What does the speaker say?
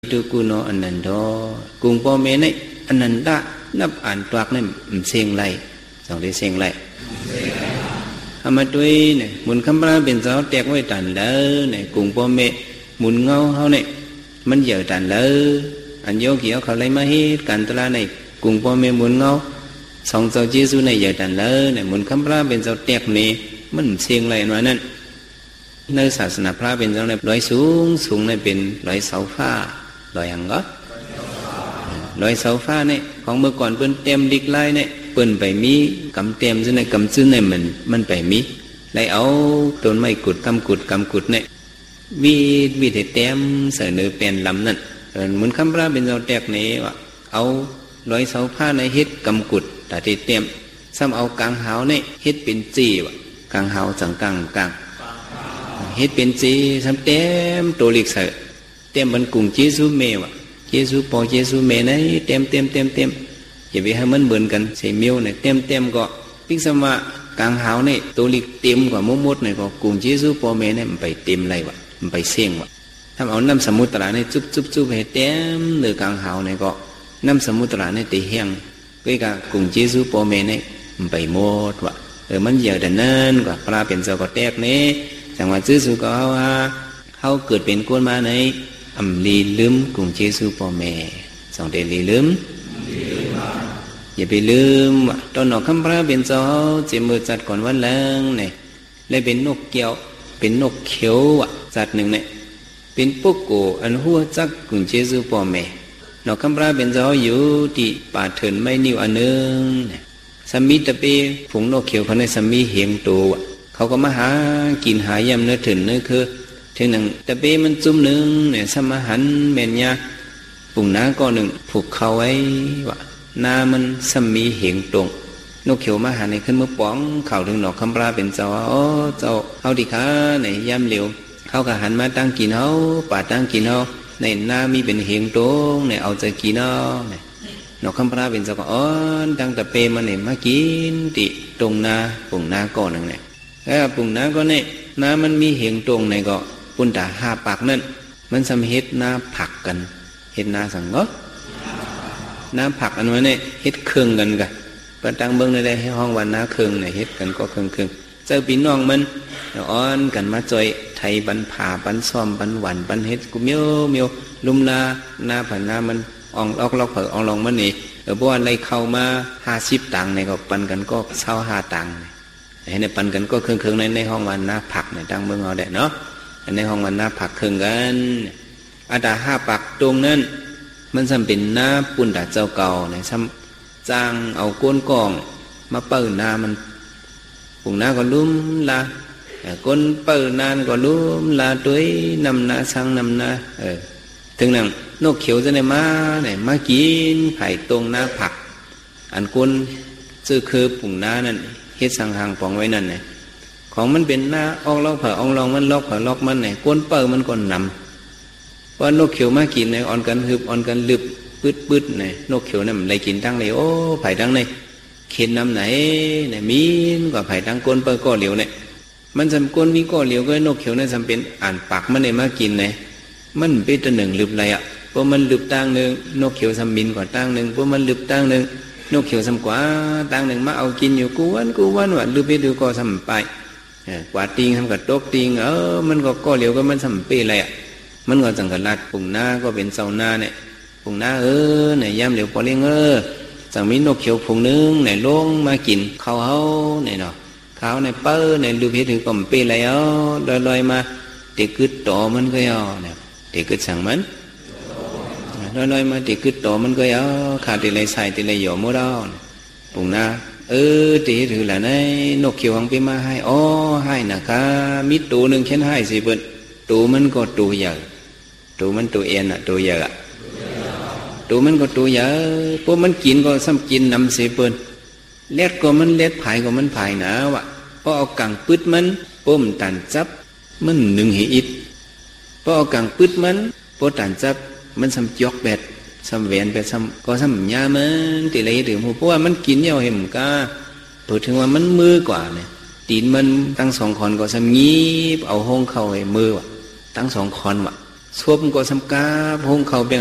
ตุกุโนอนันโดกุงปอเมเนอนันตะนับอ่านตวักเนี่ยเสียงไรสองที่เสียงไรทำมาด้วยเนี่ยมุนคำพระเป็นเจ้าแตกไว้ตันเลยเนี่ยกุงปอเมมุนเงาเขาเนี่ยมันเยอะตันเลยอันโยกี่เขาเขาเลยมาฮิตกันตลาเนี่ยกุงปอเมมุนเงาสองเจ้าเจสุเนี่ยเยอะตันเลยเนี่ยมุนคำพระเป็นเจ้าแตกนี่มันเสียงไรมานั่นในศาสนาพระเป็นเจ้าในร้อยสูงสูงในเป็นร้อยเสาฟ้าร้อยหังก็ร้อยเสาฟ้าเนี่ยของเมื่อก่อนเปิ้นเต็มดิกไล่เนี่ยเปิ้นไปมีกำเต็มซึ่งในกำซึ่งในมันไปมีไล่เอาต้นไม้กุดกำกุดเนี่ยวิธีเต็มเสนอเป็นลำนั่นเหมือนคำพระเป็นเจ้าแตกนี้ว่าเอาร้อยเสาฟ้าในเฮ็ดกำกุดแต่ที่เต็มซ้ำเอากลางหาวเนี่ยเฮ็ดเป็นจีว่ะกลางหาวสังกลางเฮ็ดเป็นจีซ้ำเต็มตัวลิกเสเต็มมันกุ้งเจสุเมวะเจสุปอเจสุเมไหนเต็มอย่าไปให้มันเหมือนกันเสียมิวเนี่ยเต็มก็พิกษมากลางหาวเนี่ยตัวลิกเต็มกว่ามดเนี่ยก็กุ้งเจสุปอเมเนี่ยมันไปเต็มไรวะมันไปเสี่ยงวะถ้าเอาน้ำสมุทรเนี่ยจุบให้เต็มเนื้อกลางหาวเนี่ยก็น้ำสมุทรเนี่ยตีแห้งก็กับกุ้งเจสุปอเมเนี่ยมันไปหมดวะมันเยอะแต่นั่นกว่าปลาเป็นเจ้าก็แตกเนี่ยจังหวะซื้อสุก็เขาเกิดเป็นคนมาในลีลืมกุงเจสุปอแม่สองเดลีลืมอย่าไปลืมตอนหนอกคำพระเป็นเจ้าเจมือจัดก่อนวันแรงเนี่ยเลยเป็นนกเกี่ยวเป็นนกเขียวจัดหนึ่งเนี่ยเป็นปุ๊กโกอันหัวจักกุงเจสุปอแม่หนอกคำพระเป็นเจ้าอยู่ที่ป่าเถินไม่นิ่วอันนึงสามีตะเปผงนกเขียวเขาในสามีเหียงตัวเขาก็มาหากินหายำเนื้อถึงเนื้อคือถึงหนึ่งแต่เป้มันจุ่มหนึ่งเนี่ยสมหันเมียนยาปุ่งน้าก็หนึ่งผูกเขาไว้ว่านามันสมีเหงตรงนกเขียวมาหาในขึ้นเมื่อป้องเข่าถึงหนอกคำปลาเป็นเจ้าเจ้าเอาดิค่ะในย่ำเหลียวเขาก็หันมาตั้งกินเขาป่าตั้งกินเขาในนามีเป็นเหงตรงเนี่ยเอาใจกินเอาเนี่ยนกคำปลาเป็นเจ้าก็ตั้งแต่เป้มันเนี่ยมากินติตรงนาปุ่งน้าก็หนึ่งเนี่ยแล้วปุ่งน้าก็เนี่ยน้ามันมีเหงตรงในก็ปุ่นตาหาปากนั่นมันสำเฮ็ดน้าผักกันเฮ็ดน้าสังก็น้าผักอันนั้นเนี่ยเฮ็ดเครื่องกันประตังเบิ้งในได้ให้ห้องวันน้าเครื่องเนี่ยเฮ็ดกันก็เครื่องเจ้าพี่น้องมันอ้อนกันมาจอยไทยบันผ่าบันซ้อมบันหวันบันเฮ็ดกูเมียวลุมลาหน้าผันหน้ามันอองลอกเผออองลองมันนี่เพราะว่าอะไรเข้ามา50 ตังค์ในก็ปันกันก็25 ตังค์ให้ในปันกันก็เครื่องในห้องวันน้าผักเนี่ยตั้งเบิ้งเอาได้เนาะในห้องวันน้าผักเครื่องกันอาดา5 ปักตรงนั้นมันซ้ำเป็นน้าปุ่นดาเจ้าเก่าเนี่ยซ้ำจ้างเอาก้นกองมาเปิดน้ามันปุ่งน้าก็ลุ่มลาก้นเปิดน้าก็ลุ่มลาด้วยนำน้าช่างนำน้าถึงนั่งนกเขียวจะได้มาเนี่ยมากินไผ่ตรงน้าผักอันก้นซื้อคือปุ่งน้านั่นเฮ็ดสังหางปองไว้นั่นเนี่ยของมันเป็นหน้าออกลอกเผออองลองมันลอกเผอลอกมันเนี่ยก้นเปิดมันก่อนนำว่านกเขียวมากินเนี่ยอ่อนกันฮึบอ่อนกันลึบปืดเนี่ยนกเขียวเนี่ยมันเลยกินตั้งเลยโอ้ไผ่ตั้งเนี่ยเข็นน้ำไหนเนี่ยมีนกว่าไผ่ตั้งก้นเปิดก้อเหลียวเนี่ยมันจำก้นมีก้อเหลียวก็นกเขียวเนี่ยจำเป็นอ่านปากมันเนี่ยมากินเนี่ยมันเป็นตัวหนึ่งลึบอะไรเพราะมันลึบตั้งหนึ่งนกเขียวจำบินกว่าตั้งหนึ่งเพราะมันลึบตั้งหนึ่งนกเขียวจำกว่าตั้งหนึ่งมาเอากินอยู่กูวันว่าลึบไปดูก็ทำไปกว่าติงทำกับโต๊ะติงมันก็เหลียวก็มันทำเปอะไรมันก็จังกับลัดปุ่งหน้าก็เป็นเสาหน้าเนี่ยปุ่งหน้าเนี่ยย่ำเหลียวพอเลี้ยงจังมีนกเขียวผงนึงเนี่ยลงมากินเขาเนี่ยเนาะเขาเนี่ยเปิ้ลเนี่ยดูเพชรถึงก็เปอะไรลอยมาเด็กกึดต่อมันก็เนี่ยเด็กกึดสั่งมันลอยมาเด็กกึดต่อมันก็ขาดตีไรใส่ตีไรหย่อมั่วดอนปุ่งหน้าตีถือแหละในนกเขียวหังไปมาให้ให้นะคะมิดตัวหนึ่งเช่นให้สิเบิ้ลตัวมันก็ตัวใหญ่ตัวมันตัวเอ็นตัวใหญ่ตัวมันก็ตัวใหญ่พวกมันกินก็ซ้ำกินนำสิเบิ้ลเล็ดก็มันเล็ดผายก็มันผายหนาวะพอเอากังปืดมันป้มตันจับมันหนึ่งหิอิดพอเอากังปืดมันป้ตันจับมันซ้ำจอกแบดซ้ำแหวนไปซ้ำก็ซ้ำยามันตีไรถึงเพราะว่ามันกินเยาเห็มก้าเปิดถึงว่ามันมือกว่าเนี่ยตีนมันตั้ง2 คนก็ซ้ำงี้เอาห้องเข้าไอ้มือวะตั้ง2 คนวะสวมก็สำกาพงเขาเปียง